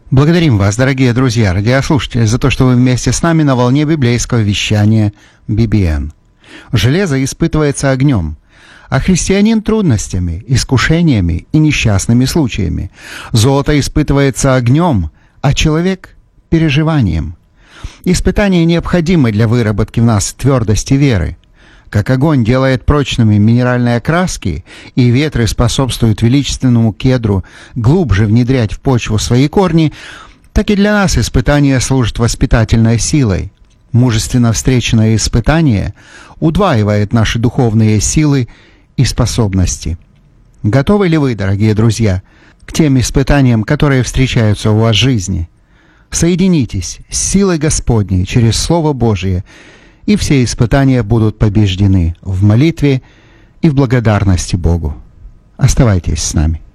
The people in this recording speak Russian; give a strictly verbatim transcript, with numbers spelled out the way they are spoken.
Благодарим вас, дорогие друзья, радиослушатели, за то, что вы вместе с нами на волне библейского вещания би би эн. Железо испытывается огнем, а христианин — трудностями, искушениями и несчастными случаями. Золото испытывается огнем, а человек — переживанием. Испытания необходимы для выработки в нас твердости веры. Как огонь делает прочными минеральные окраски, и ветры способствуют величественному кедру глубже внедрять в почву свои корни, так и для нас испытание служит воспитательной силой. Мужественно встреченное испытание удваивает наши духовные силы и способности. Готовы ли вы, дорогие друзья, к тем испытаниям, которые встречаются у вас в жизни? Соединитесь с силой Господней через Слово Божие, и все испытания будут побеждены в молитве и в благодарности Богу. Оставайтесь с нами.